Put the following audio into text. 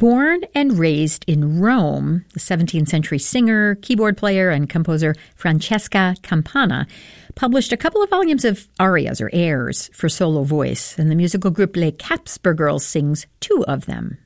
Born and raised in Rome, the 17th century singer, keyboard player, and composer Francesca Campana published a couple of volumes of arias or airs for solo voice, and the musical group Les Capsper Girls sings two of them.